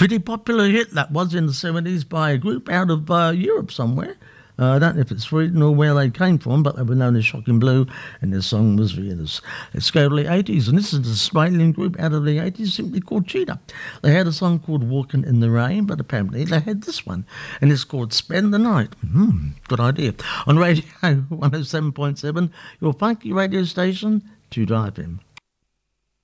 Pretty popular hit that was in the 70s by a group out of Europe somewhere. I don't know if it's Sweden or where they came from, but they were known as Shocking Blue, and their song was Venus. Let's go to the 80s, and this is an Australian group out of the 80s simply called Cheetah. They had a song called Walking in the Rain, but apparently they had this one, and it's called Spend the Night. Good idea. On Radio 107.7, your funky radio station, 2 FM.